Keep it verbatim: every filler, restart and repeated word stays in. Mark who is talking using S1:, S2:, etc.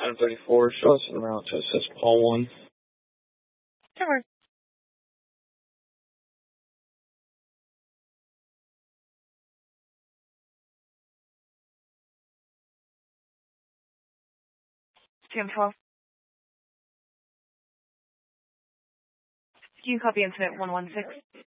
S1: Item thirty-four, show us en route to assist Paul one.
S2: Sure. G M twelve. Can you copy incident one one six?